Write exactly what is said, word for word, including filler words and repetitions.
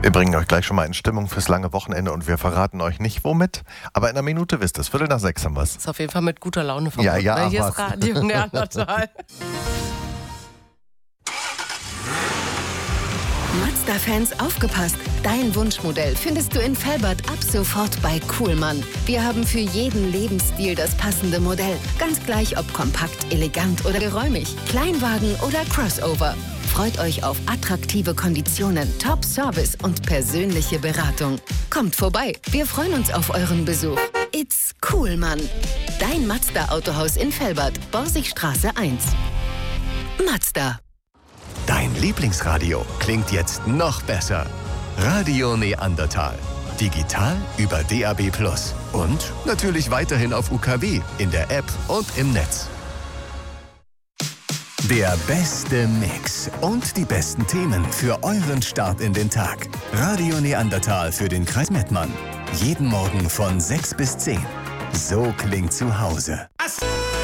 Wir bringen euch gleich schon mal in Stimmung fürs lange Wochenende und wir verraten euch nicht womit, aber in einer Minute wisst ihr es. Viertel nach sechs haben wir es. Ist auf jeden Fall mit guter Laune verbunden. Ja, ja, ne? Hier was. ist Radio Neandertal. Mazda-Fans, aufgepasst! Dein Wunschmodell findest du in Velbert ab sofort bei Kuhlmann. Wir haben für jeden Lebensstil das passende Modell. Ganz gleich ob kompakt, elegant oder geräumig, Kleinwagen oder Crossover. Freut euch auf attraktive Konditionen, Top-Service und persönliche Beratung. Kommt vorbei, wir freuen uns auf euren Besuch. It's Kuhlmann. Dein Mazda-Autohaus in Velbert, Borsigstraße eins. Mazda. Dein Lieblingsradio klingt jetzt noch besser. Radio Neandertal. Digital über D A B plus. Und natürlich weiterhin auf U K W, in der App und im Netz. Der beste Mix und die besten Themen für euren Start in den Tag. Radio Neandertal für den Kreis Mettmann. Jeden Morgen von sechs bis zehn. So klingt zu Hause.